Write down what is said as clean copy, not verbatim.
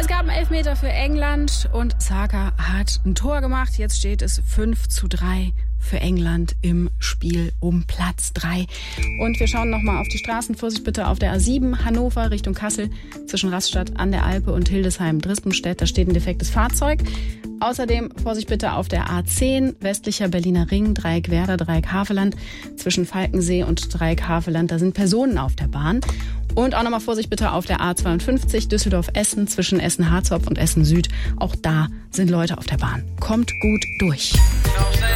Es gab einen Elfmeter für England und Saka hat ein Tor gemacht. Jetzt steht es 5:3 für England im Spiel um Platz 3. Und wir schauen nochmal auf die Straßen. Vorsicht bitte auf der A7 Hannover Richtung Kassel zwischen Rastatt an der Alpe und Hildesheim-Drispenstedt. Da steht ein defektes Fahrzeug. Außerdem Vorsicht bitte auf der A10 westlicher Berliner Ring, Dreieck Werder, Dreieck Havelland zwischen Falkensee und Dreieck Havelland. Da sind Personen auf der Bahn. Und auch nochmal Vorsicht bitte auf der A52 Düsseldorf-Essen zwischen Essen-Harzopf und Essen-Süd. Auch da sind Leute auf der Bahn. Kommt gut durch.